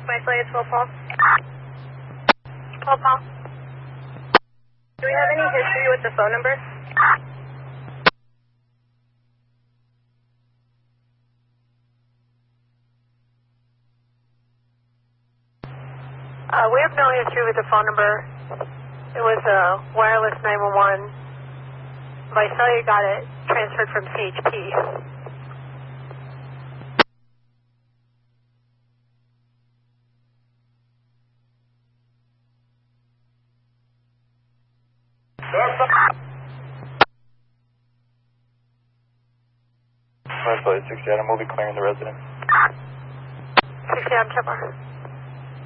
Vicelay, it's Will Paul. Will Paul. Do we have any history with the phone number? We have no history with the phone number. It was a wireless 911. Visalia got it transferred from CHP. Vicelay 60 Adam, we'll be clearing the residence. 60 Adam, check mark.